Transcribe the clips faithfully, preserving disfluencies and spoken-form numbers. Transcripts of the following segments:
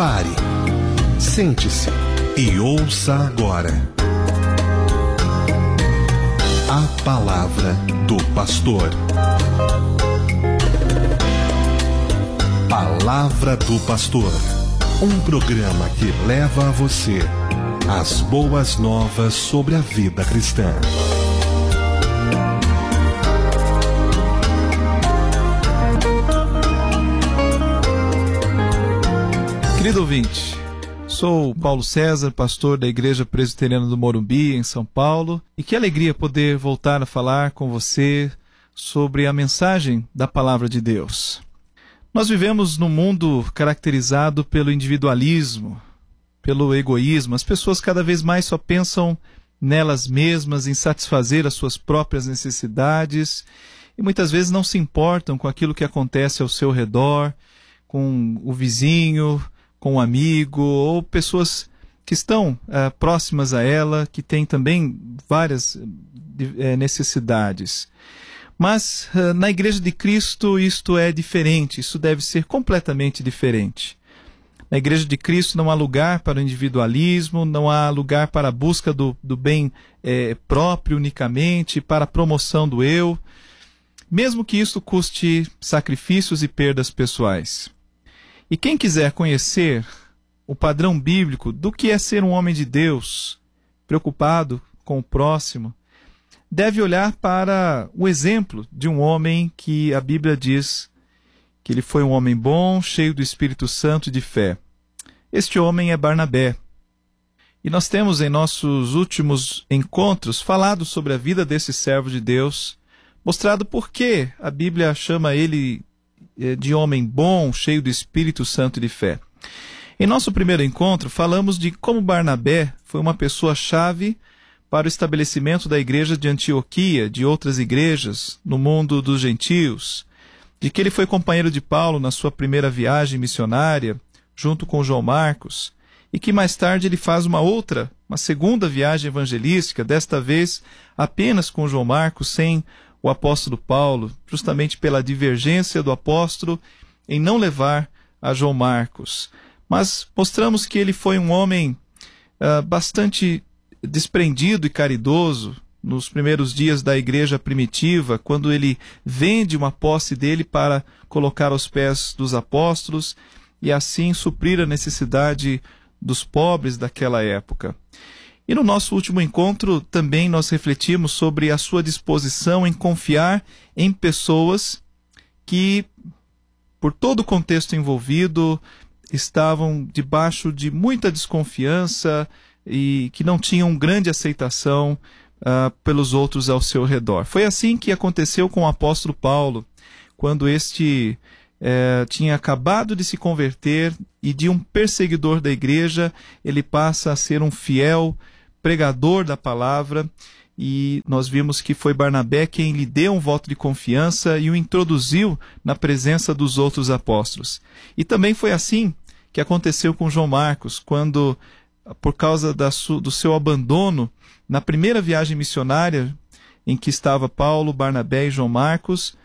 Pare, sente-se e ouça agora a palavra do pastor. Palavra do Pastor, um programa que leva a você as boas novas sobre a vida cristã. Querido ouvinte, sou Paulo César, pastor da Igreja Presbiteriana do Morumbi, em São Paulo, e que alegria poder voltar a falar com você sobre a mensagem da Palavra de Deus. Nós vivemos num mundo caracterizado pelo individualismo, pelo egoísmo. As pessoas cada vez mais só pensam nelas mesmas, em satisfazer as suas próprias necessidades, e muitas vezes não se importam com aquilo que acontece ao seu redor, com o vizinho, com um amigo, ou pessoas que estão uh, próximas a ela, que têm também várias uh, necessidades. Mas uh, na Igreja de Cristo isto é diferente, isso deve ser completamente diferente. Na Igreja de Cristo não há lugar para o individualismo, não há lugar para a busca do, do bem eh, próprio unicamente, para a promoção do eu, mesmo que isso custe sacrifícios e perdas pessoais. E quem quiser conhecer o padrão bíblico do que é ser um homem de Deus, preocupado com o próximo, deve olhar para o exemplo de um homem que a Bíblia diz que ele foi um homem bom, cheio do Espírito Santo e de fé. Este homem é Barnabé. E nós temos em nossos últimos encontros falado sobre a vida desse servo de Deus, mostrado por que a Bíblia chama ele de homem bom, cheio do Espírito Santo e de fé. Em nosso primeiro encontro, falamos de como Barnabé foi uma pessoa-chave para o estabelecimento da igreja de Antioquia, de outras igrejas no mundo dos gentios, de que ele foi companheiro de Paulo na sua primeira viagem missionária, junto com João Marcos, e que mais tarde ele faz uma outra, uma segunda viagem evangelística, desta vez apenas com João Marcos, sem o apóstolo Paulo, justamente pela divergência do apóstolo em não levar a João Marcos. Mas mostramos que ele foi um homem uh, bastante desprendido e caridoso nos primeiros dias da igreja primitiva, quando ele vende uma posse dele para colocar aos pés dos apóstolos e assim suprir a necessidade dos pobres daquela época. E no nosso último encontro também nós refletimos sobre a sua disposição em confiar em pessoas que, por todo o contexto envolvido, estavam debaixo de muita desconfiança e que não tinham grande aceitação uh, pelos outros ao seu redor. Foi assim que aconteceu com o apóstolo Paulo, quando este eh, tinha acabado de se converter e de um perseguidor da igreja, ele passa a ser um fiel pregador da palavra, e nós vimos que foi Barnabé quem lhe deu um voto de confiança e o introduziu na presença dos outros apóstolos. E também foi assim que aconteceu com João Marcos, quando, por causa da su, do seu abandono, na primeira viagem missionária em que estava Paulo, Barnabé e João Marcos,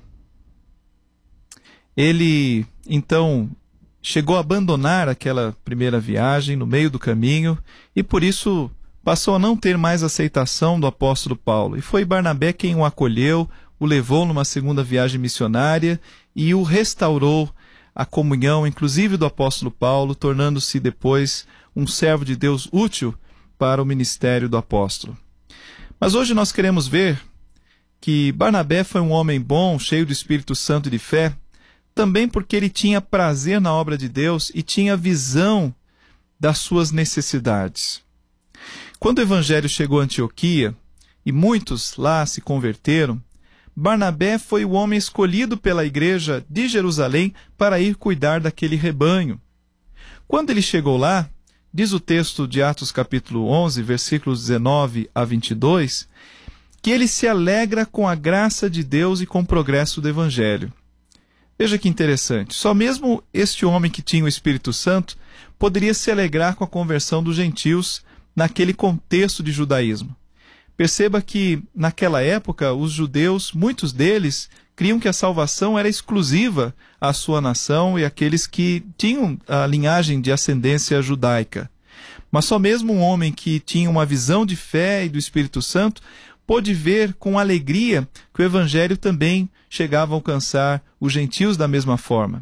ele então chegou a abandonar aquela primeira viagem no meio do caminho e por isso passou a não ter mais aceitação do apóstolo Paulo. E foi Barnabé quem o acolheu, o levou numa segunda viagem missionária e o restaurou a comunhão, inclusive do apóstolo Paulo, tornando-se depois um servo de Deus útil para o ministério do apóstolo. Mas hoje nós queremos ver que Barnabé foi um homem bom, cheio do Espírito Santo e de fé, também porque ele tinha prazer na obra de Deus e tinha visão das suas necessidades. Quando o evangelho chegou a Antioquia, e muitos lá se converteram, Barnabé foi o homem escolhido pela igreja de Jerusalém para ir cuidar daquele rebanho. Quando ele chegou lá, diz o texto de Atos capítulo onze, versículos dezenove a vinte e dois, que ele se alegra com a graça de Deus e com o progresso do evangelho. Veja que interessante, só mesmo este homem que tinha o Espírito Santo poderia se alegrar com a conversão dos gentios naquele contexto de judaísmo. Perceba que, naquela época, os judeus, muitos deles, criam que a salvação era exclusiva à sua nação e àqueles que tinham a linhagem de ascendência judaica. Mas só mesmo um homem que tinha uma visão de fé e do Espírito Santo pôde ver com alegria que o Evangelho também chegava a alcançar os gentios da mesma forma.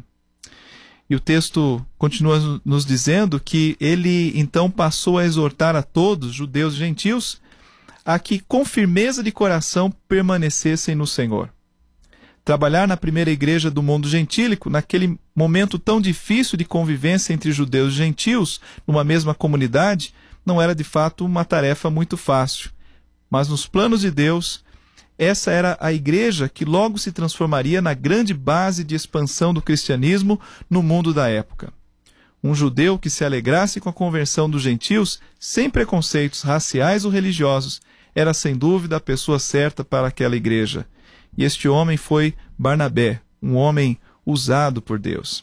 E o texto continua nos dizendo que ele então passou a exortar a todos, judeus e gentios, a que com firmeza de coração permanecessem no Senhor. Trabalhar na primeira igreja do mundo gentílico, naquele momento tão difícil de convivência entre judeus e gentios, numa mesma comunidade, não era de fato uma tarefa muito fácil. Mas nos planos de Deus, essa era a igreja que logo se transformaria na grande base de expansão do cristianismo no mundo da época. Um judeu que se alegrasse com a conversão dos gentios, sem preconceitos raciais ou religiosos, era sem dúvida a pessoa certa para aquela igreja. E este homem foi Barnabé, um homem usado por Deus.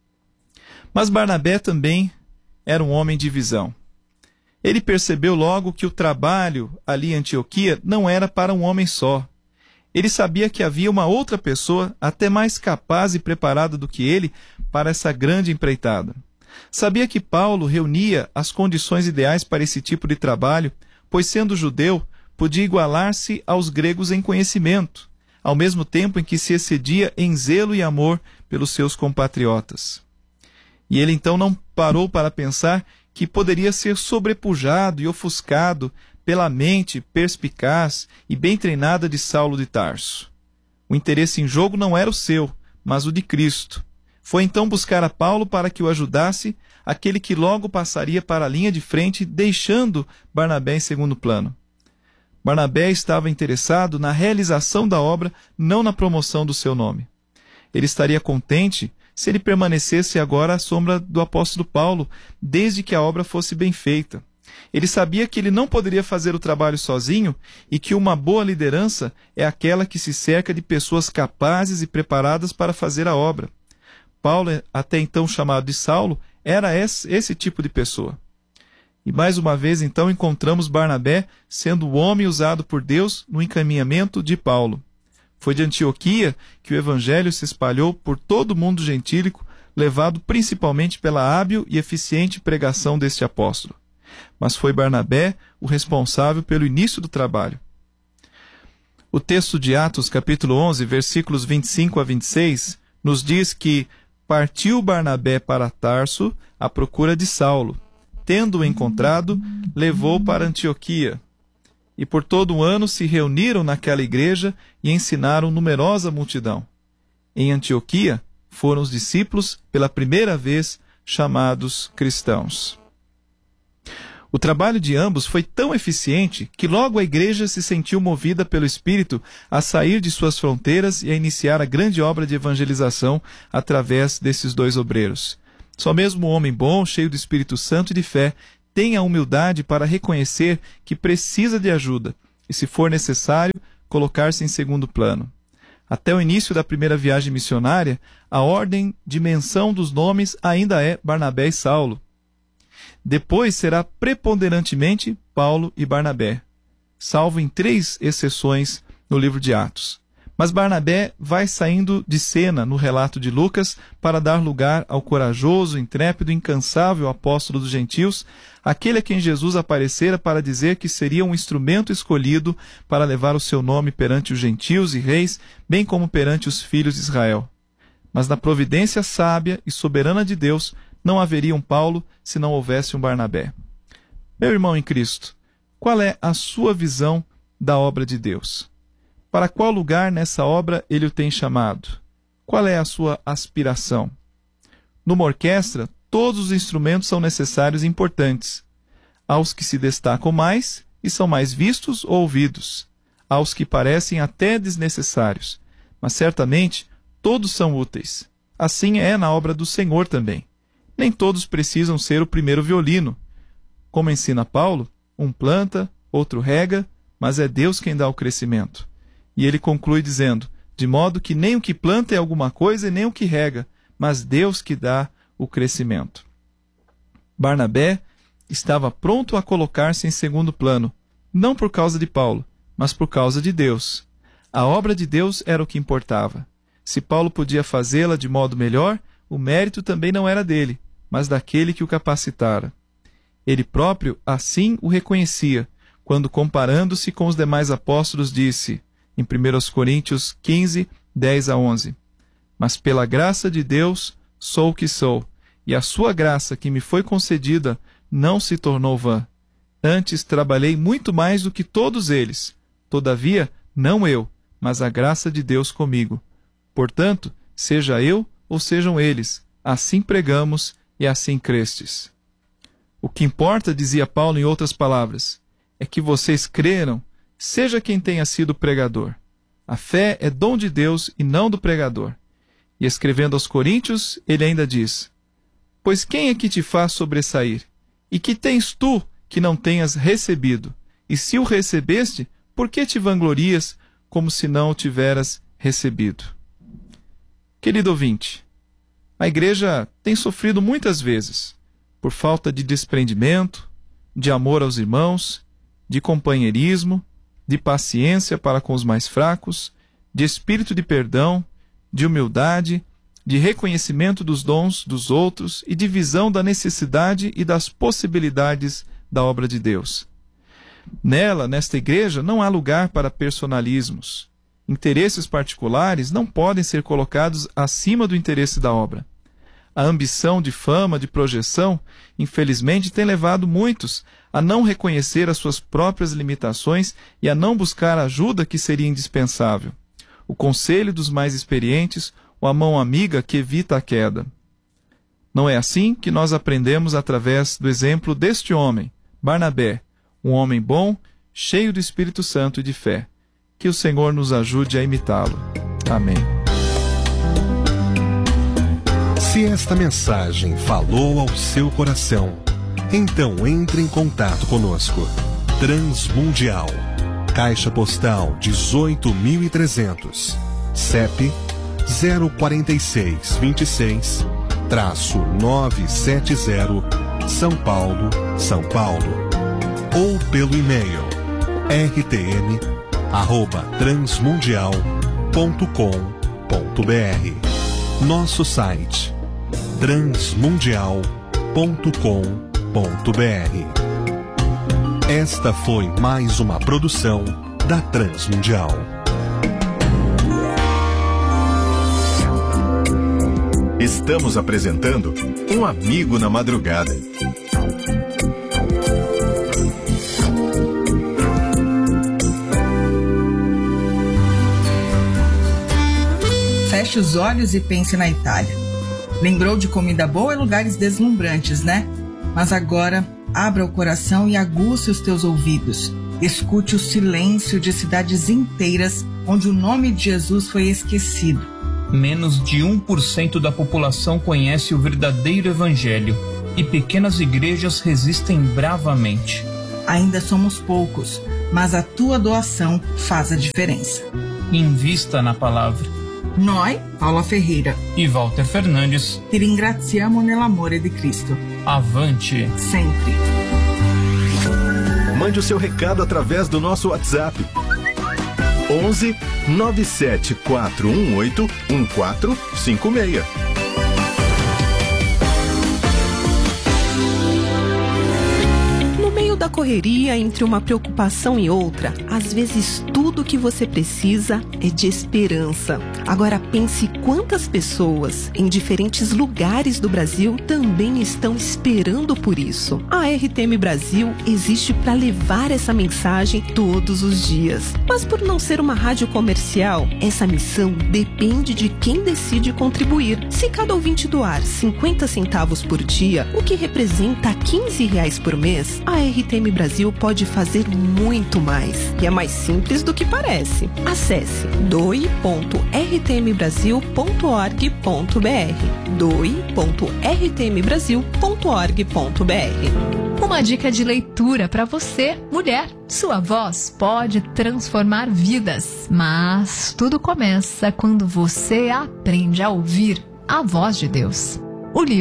Mas Barnabé também era um homem de visão. Ele percebeu logo que o trabalho ali em Antioquia não era para um homem só. Ele sabia que havia uma outra pessoa, até mais capaz e preparada do que ele, para essa grande empreitada. Sabia que Paulo reunia as condições ideais para esse tipo de trabalho, pois, sendo judeu, podia igualar-se aos gregos em conhecimento, ao mesmo tempo em que se excedia em zelo e amor pelos seus compatriotas. E ele então não parou para pensar que poderia ser sobrepujado e ofuscado pela mente perspicaz e bem treinada de Saulo de Tarso. O interesse em jogo não era o seu, mas o de Cristo. Foi então buscar a Paulo para que o ajudasse, aquele que logo passaria para a linha de frente, deixando Barnabé em segundo plano. Barnabé estava interessado na realização da obra, não na promoção do seu nome. Ele estaria contente se ele permanecesse agora à sombra do apóstolo Paulo, desde que a obra fosse bem feita. Ele sabia que ele não poderia fazer o trabalho sozinho e que uma boa liderança é aquela que se cerca de pessoas capazes e preparadas para fazer a obra. Paulo, até então chamado de Saulo, era esse, esse tipo de pessoa. E mais uma vez, então, encontramos Barnabé sendo o homem usado por Deus no encaminhamento de Paulo. Foi de Antioquia que o evangelho se espalhou por todo o mundo gentílico, levado principalmente pela hábil e eficiente pregação deste apóstolo. Mas foi Barnabé o responsável pelo início do trabalho. O texto de Atos, capítulo onze, versículos vinte e cinco a vinte e seis, nos diz que partiu Barnabé para Tarso à procura de Saulo. Tendo-o encontrado, levou para Antioquia. E por todo o ano se reuniram naquela igreja e ensinaram numerosa multidão. Em Antioquia foram os discípulos, pela primeira vez, chamados cristãos. O trabalho de ambos foi tão eficiente que logo a igreja se sentiu movida pelo Espírito a sair de suas fronteiras e a iniciar a grande obra de evangelização através desses dois obreiros. Só mesmo o homem bom, cheio do Espírito Santo e de fé, tem a humildade para reconhecer que precisa de ajuda e, se for necessário, colocar-se em segundo plano. Até o início da primeira viagem missionária, a ordem de menção dos nomes ainda é Barnabé e Saulo. Depois será preponderantemente Paulo e Barnabé, salvo em três exceções no livro de Atos. Mas Barnabé vai saindo de cena no relato de Lucas para dar lugar ao corajoso, intrépido e incansável apóstolo dos gentios, aquele a quem Jesus aparecera para dizer que seria um instrumento escolhido para levar o seu nome perante os gentios e reis, bem como perante os filhos de Israel. Mas na providência sábia e soberana de Deus, não haveria um Paulo se não houvesse um Barnabé. Meu irmão em Cristo, qual é a sua visão da obra de Deus? Para qual lugar nessa obra ele o tem chamado? Qual é a sua aspiração? Numa orquestra, todos os instrumentos são necessários e importantes. Há os que se destacam mais e são mais vistos ou ouvidos. Há os que parecem até desnecessários, mas certamente todos são úteis. Assim é na obra do Senhor também. Nem todos precisam ser o primeiro violino. Como ensina Paulo, um planta, outro rega, mas é Deus quem dá o crescimento. E ele conclui dizendo, de modo que nem o que planta é alguma coisa e nem o que rega, mas Deus que dá o crescimento. Barnabé estava pronto a colocar-se em segundo plano, não por causa de Paulo, mas por causa de Deus. A obra de Deus era o que importava. Se Paulo podia fazê-la de modo melhor, o mérito também não era dele, mas daquele que o capacitara. Ele próprio assim o reconhecia, quando, comparando-se com os demais apóstolos, disse, em primeira Coríntios quinze, dez a onze, mas pela graça de Deus sou o que sou, e a sua graça que me foi concedida não se tornou vã. Antes trabalhei muito mais do que todos eles. Todavia, não eu, mas a graça de Deus comigo. Portanto, seja eu ou sejam eles, assim pregamos e assim crestes. O que importa, dizia Paulo em outras palavras, é que vocês creram, seja quem tenha sido pregador. A fé é dom de Deus e não do pregador. E escrevendo aos Coríntios, ele ainda diz, pois quem é que te faz sobressair? E que tens tu que não tenhas recebido? E se o recebeste, por que te vanglorias como se não o tiveras recebido? Querido ouvinte, a igreja tem sofrido muitas vezes por falta de desprendimento, de amor aos irmãos, de companheirismo, de paciência para com os mais fracos, de espírito de perdão, de humildade, de reconhecimento dos dons dos outros e de visão da necessidade e das possibilidades da obra de Deus. Nela, nesta igreja, não há lugar para personalismos. Interesses particulares não podem ser colocados acima do interesse da obra. A ambição de fama, de projeção, infelizmente tem levado muitos a não reconhecer as suas próprias limitações e a não buscar a ajuda que seria indispensável. O conselho dos mais experientes, ou a mão amiga que evita a queda. Não é assim que nós aprendemos através do exemplo deste homem, Barnabé, um homem bom, cheio do Espírito Santo e de fé. Que o Senhor nos ajude a imitá-lo. Amém. Se esta mensagem falou ao seu coração, então entre em contato conosco. Transmundial, Caixa Postal dezoito mil e trezentos, C E P zero quatro seis dois seis, nove sete zero, São Paulo, São Paulo. Ou pelo e-mail r t m arroba transmundial ponto com ponto b r. Nosso site transmundial ponto com ponto b r. Esta foi mais uma produção da Transmundial. Estamos apresentando Um Amigo na Madrugada. Feche os olhos e pense na Itália. Lembrou de comida boa e lugares deslumbrantes, né? Mas agora, abra o coração e aguce os teus ouvidos. Escute o silêncio de cidades inteiras onde o nome de Jesus foi esquecido. Menos de um por cento da população conhece o verdadeiro evangelho e pequenas igrejas resistem bravamente. Ainda somos poucos, mas a tua doação faz a diferença. Invista na palavra. Noi, Paula Ferreira e Walter Fernandes, ti ringraziamo nell'amore di Cristo. Avante! Sempre! Mande o seu recado através do nosso WhatsApp. onze nove sete quatro um oito um quatro cinco seis. Da correria entre uma preocupação e outra, às vezes tudo o que você precisa é de esperança. Agora pense quantas pessoas em diferentes lugares do Brasil também estão esperando por isso. A R T M Brasil existe para levar essa mensagem todos os dias. Mas por não ser uma rádio comercial, essa missão depende de quem decide contribuir. Se cada ouvinte doar cinquenta centavos por dia, o que representa quinze reais por mês, a R T M Brasil pode fazer muito mais. E é mais simples do que parece. Acesse doe ponto r t m brasil ponto org ponto b r doe ponto r t m brasil ponto org ponto b r. Uma dica de leitura para você, mulher. Sua voz pode transformar vidas, mas tudo começa quando você aprende a ouvir a voz de Deus. O livro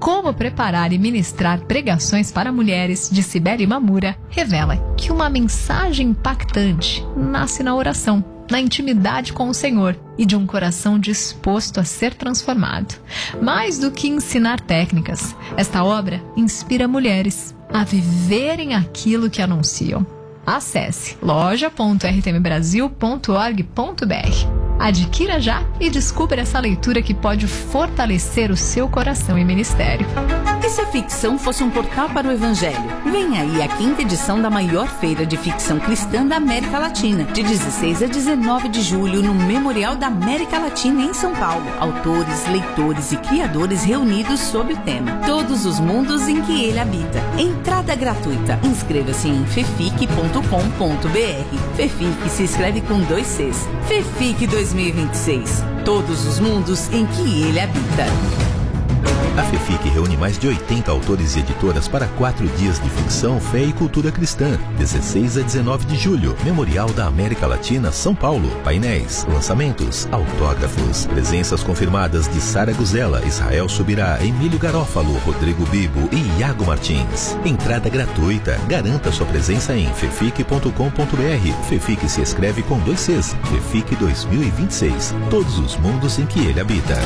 Como Preparar e Ministrar Pregações para Mulheres, de Cibele Mamura, revela que uma mensagem impactante nasce na oração, na intimidade com o Senhor e de um coração disposto a ser transformado. Mais do que ensinar técnicas, esta obra inspira mulheres a viverem aquilo que anunciam. Acesse loja ponto r t m brasil ponto org ponto b r. Adquira já e descubra essa leitura que pode fortalecer o seu coração e ministério. E se a ficção fosse um portal para o Evangelho? Vem aí a quinta edição da maior feira de ficção cristã da América Latina, de dezesseis a dezenove de julho, no Memorial da América Latina, em São Paulo. Autores, leitores e criadores reunidos sob o tema Todos os Mundos em que Ele Habita. Entrada gratuita. Inscreva-se em fefic ponto com ponto b r. Fefic se escreve com dois Cs. Fefic dois mil e vinte e seis. Todos os mundos em que Ele habita. A Fefic reúne mais de oitenta autores e editoras para quatro dias de ficção, fé e cultura cristã. dezesseis a dezenove de julho, Memorial da América Latina, São Paulo. Painéis, lançamentos, autógrafos. Presenças confirmadas de Sara Guzella, Israel Subirá, Emílio Garófalo, Rodrigo Bibo e Iago Martins. Entrada gratuita. Garanta sua presença em fefic ponto com ponto b r. Fefic se escreve com dois Cs. Fefic dois mil e vinte e seis. Todos os mundos em que Ele habita.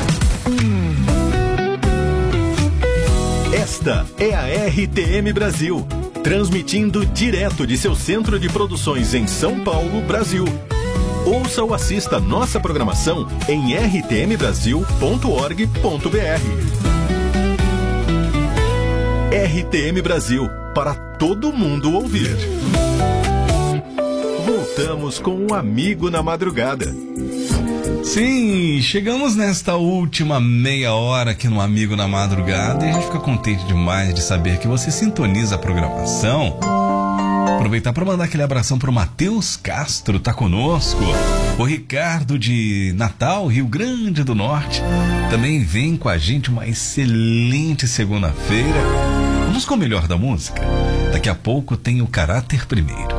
Esta é a R T M Brasil, transmitindo direto de seu centro de produções em São Paulo, Brasil. Ouça ou assista nossa programação em r t m brasil ponto org ponto b r. R T M Brasil, para todo mundo ouvir. Voltamos com um amigo na madrugada. Sim, chegamos nesta última meia hora aqui no Amigo na Madrugada e a gente fica contente demais de saber que você sintoniza a programação. Aproveitar para mandar aquele abração para o Matheus Castro, tá conosco. O Ricardo de Natal, Rio Grande do Norte, também vem com a gente. Uma excelente segunda-feira. Vamos com o melhor da música? Daqui a pouco tem o Caráter Primeiro.